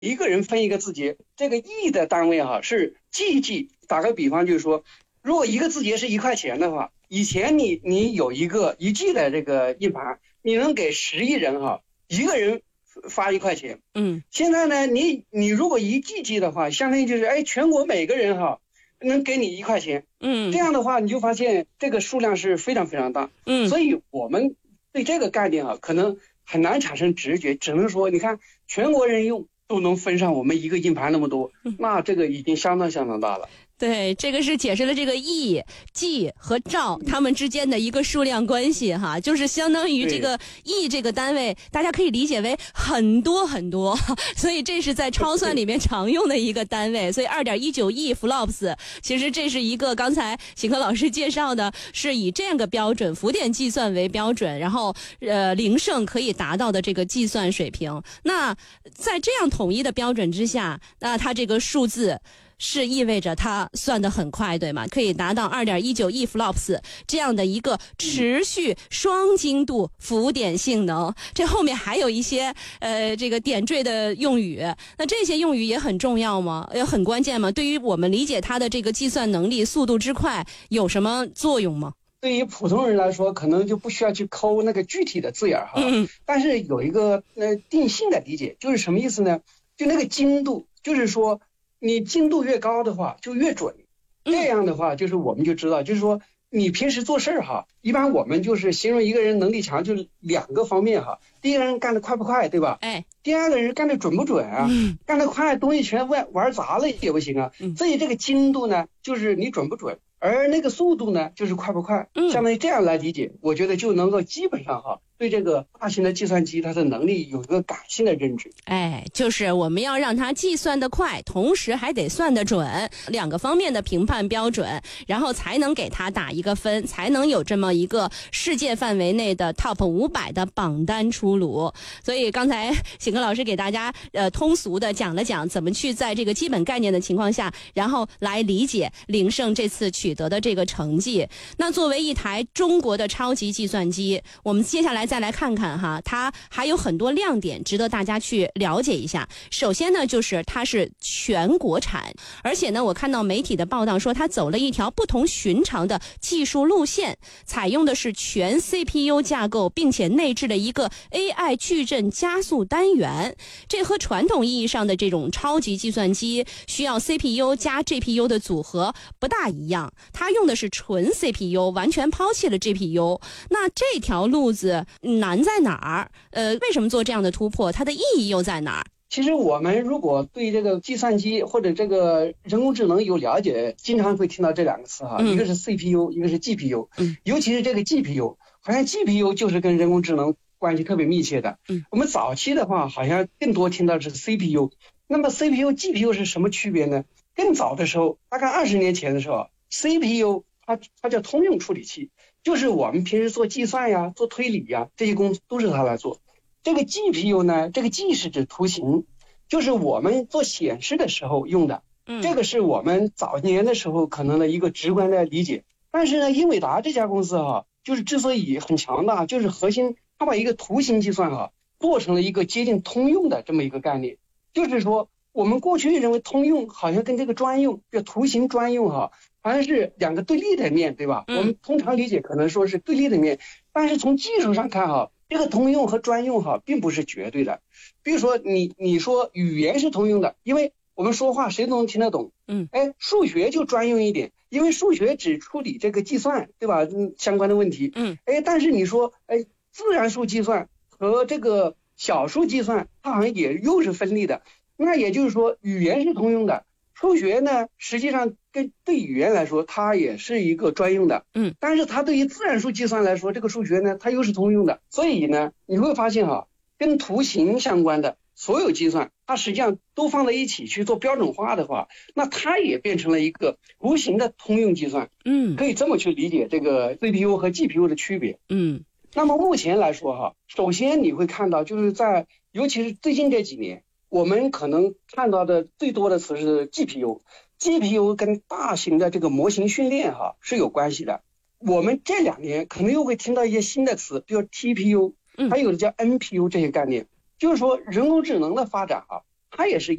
一个人分一个字节，这个亿的单位哈是 GG。打个比方就是说，如果一个字节是1块钱的话，以前你有一个1 G 的这个硬盘，你能给10亿人哈，一个人发1块钱。现在呢，你如果1 GG 的话，相当于就是全国每个人哈能给你1块钱。这样的话你就发现这个数量是非常非常大。所以我们对这个概念啊，可能很难产生直觉，只能说你看全国人用都能分上我们一个硬盘那么多，那这个已经相当相当大了。 对，这个是解释了这个亿、G 和兆它们之间的一个数量关系哈，就是相当于这个亿这个单位，大家可以理解为很多很多，所以这是在超算里面常用的一个单位。所以2.19亿 flops， 其实这是一个刚才邢科老师介绍的，是以这样个标准浮点计算为标准，然后零胜可以达到的这个计算水平。那在这样统一的标准之下，那它这个数字是意味着它算得很快，对吗？可以达到2.19亿 flops 这样的一个持续双精度浮点性能。这后面还有一些这个点缀的用语，那这些用语也很重要吗？也很关键吗？对于我们理解它的这个计算能力速度之快有什么作用吗？ 对于普通人来说，可能就不需要去抠那个具体的字眼哈。但是有一个定性的理解，就是什么意思呢？就那个精度，就是说你精度越高的话就越准。这样的话就是我们就知道，就是说你平时做事哈，一般我们就是形容一个人能力强，就是2个方面哈。第一个人干得快不快，对吧？第二个人干得准不准啊？干得快东西全玩砸了也不行啊。所以这个精度呢，就是你准不准，而那个速度呢，就是快不快。相当于这样来理解，我觉得就能够基本上哈，对这个大型的计算机它的能力有一个感性的认知。 就是我们要让它计算得快，同时还得算得准，2个方面的评判标准，然后才能给它打一个分，才能有这么一个世界范围内的 top 500的榜单出炉。所以刚才邢科老师给大家通俗的讲了讲怎么去在这个基本概念的情况下，然后来理解凌盛这次取得的这个成绩。那作为一台中国的超级计算机，我们接下来再来看看哈，它还有很多亮点值得大家去了解一下。首先呢，就是它是全国产，而且呢，我看到媒体的报道说它走了一条不同寻常的技术路线，采用的是全 CPU 架构，并且内置了一个 AI 矩阵加速单元。这和传统意义上的这种超级计算机需要 CPU 加 GPU 的组合不大一样，它用的是纯 CPU， 完全抛弃了 GPU。那这条路子难在哪儿？为什么做这样的突破？它的意义又在哪儿？ 其实我们如果对这个计算机或者这个人工智能有了解，经常会听到这2个词哈，一个是 CPU， 一个是 GPU。尤其是这个 GPU， 好像 GPU 就是跟人工智能关系特别密切的。我们早期的话好像更多听到是 CPU。那么 CPU、GPU 是什么区别呢？更早的时候，大概20年前的时候， CPU 它叫通用处理器，就是我们平时做计算呀、做推理呀，这些工作都是它来做。这个 GPU 呢，这个 G 是指图形，就是我们做显示的时候用的。这个是我们早年的时候可能的一个直观的理解。但是呢，英伟达这家公司哈，就是之所以很强大，就是核心它把一个图形计算哈做成了一个接近通用的这么一个概念。就是说我们过去认为通用好像跟这个专用，这图形专用哈，好像是2个对立的面，对吧？我们通常理解可能说是对立的面，但是从技术上看哈，这个通用和专用哈并不是绝对的。比如说你说语言是通用的，因为我们说话谁都能听得懂。数学就专用一点，因为数学只处理这个计算，对吧？相关的问题。但是你说自然数计算和这个小数计算它好像也又是分立的。那也就是说语言是通用的，数学呢实际上对语言来说它也是一个专用的。但是它对于自然数计算来说，这个数学呢它又是通用的。所以呢你会发现哈，跟图形相关的所有计算它实际上都放在一起去做标准化的话，那它也变成了一个图形的通用计算。可以这么去理解这个 CPU 和 GPU 的区别。那么目前来说哈，首先你会看到就是尤其是最近这几年，我们可能看到的最多的词是 GPU 跟大型的这个模型训练哈是有关系的。我们这2年可能又会听到一些新的词，比如 TPU， 还有的叫 NPU 这些概念。就是说人工智能的发展啊， 它也是